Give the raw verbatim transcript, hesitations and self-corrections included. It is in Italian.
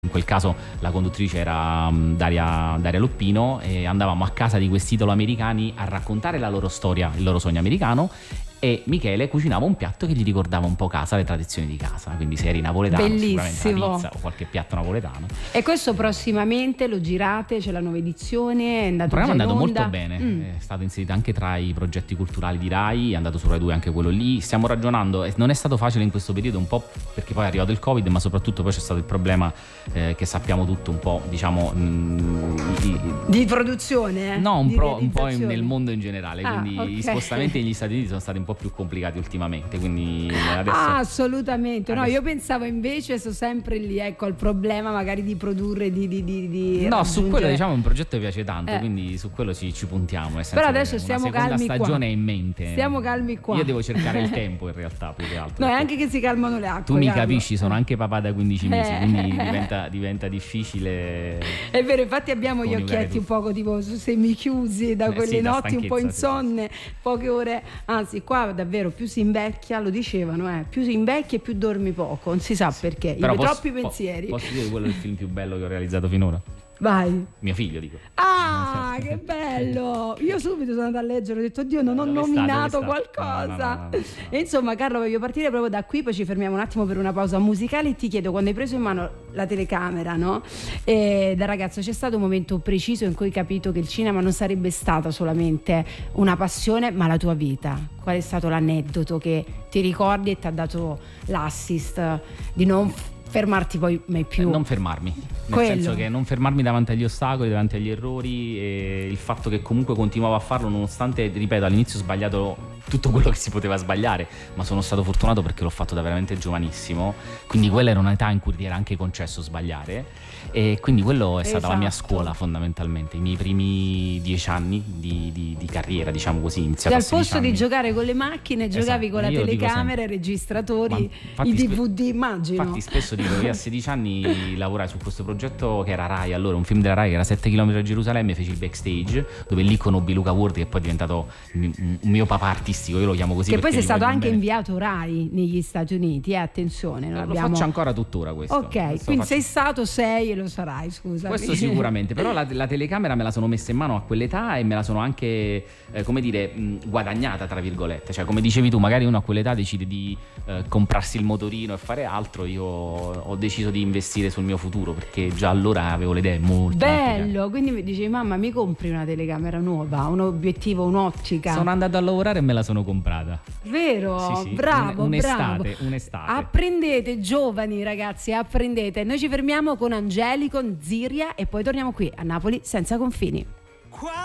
in quel caso la conduttrice era um, Daria, Daria Loppino, e andavamo a casa di questi italo-americani a raccontare la loro storia, il loro sogno americano, e Michele cucinava un piatto che gli ricordava un po' casa, le tradizioni di casa, quindi se eri napoletano Bellissimo. sicuramente la pizza o qualche piatto napoletano. E questo prossimamente lo girate, c'è la nuova edizione, è andato Il programma è già in andato onda. molto bene, Mm. è stato inserito anche tra i progetti culturali di Rai, è andato su Rai due anche quello lì. Stiamo ragionando, e non è stato facile in questo periodo, un po' perché poi è arrivato il Covid, ma soprattutto poi c'è stato il problema eh, che sappiamo tutto un po', diciamo mh, i- Di produzione? eh? no, un, Di pro- un po' in- realizzazione? nel mondo in generale, Ah, quindi ok. gli spostamenti negli Stati Uniti sono stati un po' più complicati ultimamente, quindi adesso Ah, assolutamente. No, adesso- io pensavo invece, sto sempre lì, ecco, al problema magari di produrre, di, di, di, di no, su quello raggiungere- diciamo è un progetto che piace tanto, Eh. quindi su quello ci, ci puntiamo. nel senso Però che adesso una stiamo seconda calmi qua. stagione è in mente. Stiamo calmi qua. Io devo cercare il tempo in realtà, più che altro. No, è perché anche che si calmano le acque. tu mi Carlo. capisci, sono anche papà da quindici mesi, Eh. quindi diventa, diventa difficile. È vero, infatti abbiamo gli coniugare occhietti un tutto. poco tipo semichiusi da Eh, quelle sì, da notti un po' stanchezza, insonne, poche ore. Anzi, qua davvero più si invecchia, lo dicevano, eh, più si invecchia e più dormi poco. Non si sa perché. Però Io ho posso- troppi po- pensieri. Posso dire quello è il film più bello che ho realizzato finora? Vai. Mio figlio, dico. Ah, che bello! Io subito sono andata a leggere, ho detto Dio, non ho Dove sta, nominato dove sta? qualcosa. No, no, no, no, no. E insomma, Carlo, voglio partire proprio da qui, poi ci fermiamo un attimo per una pausa musicale e ti chiedo, quando hai preso in mano la telecamera, no? E da ragazzo c'è stato un momento preciso in cui hai capito che il cinema non sarebbe stata solamente una passione, ma la tua vita. Qual è stato l'aneddoto che ti ricordi e ti ha dato l'assist di non fermarti poi mai più? Eh, non fermarmi, nel Quello. senso che non fermarmi davanti agli ostacoli, davanti agli errori, e il fatto che comunque continuavo a farlo nonostante, ripeto, all'inizio ho sbagliato tutto quello che si poteva sbagliare, ma sono stato fortunato perché l'ho fatto da veramente giovanissimo, quindi quella era un'età in cui ti era anche concesso sbagliare, e quindi quello è stata la mia Esatto. scuola fondamentalmente, i miei primi dieci anni di, di- di carriera, diciamo così, iniziato Al a sedici posto di anni. giocare con le macchine, giocavi Esatto, con la io lo dico telecamera, i sempre. registratori, Ma infatti i spe- D V D, immagino. Infatti spesso dico che a sedici anni lavorai su questo progetto che era Rai, allora un film della Rai che era sette chilometri da Gerusalemme, feci il backstage dove lì conobbi Luca Wordi, che poi è diventato un un mio papà artistico, io lo chiamo così Che poi perché sei gli stato voglio anche bene. inviato Rai negli Stati Uniti, eh, attenzione. non Eh, lo abbiamo- faccio ancora tuttora questo. Ok, Questo quindi faccio- sei stato, sei e lo sarai, scusa. Questo sicuramente, però la, la telecamera me la sono messa in mano a quell'età e me la sono anche, eh, come dire, mh, guadagnata, tra virgolette. Cioè, come dicevi tu, magari uno a quell'età decide di eh, comprarsi il motorino e fare altro, io ho deciso di investire sul mio futuro, perché già allora avevo le idee molto molto chiare. Bello, quindi mi dicevi mamma mi compri una telecamera nuova, un obiettivo, un'ottica. Sono andato a lavorare e me la sono comprata. Vero? Sì, sì, Bravo, un- un'estate, bravo. un'estate. Apprendete, giovani ragazzi, apprendete. Noi ci fermiamo con Angelico, Ziria e poi torniamo qui a Napoli senza confini.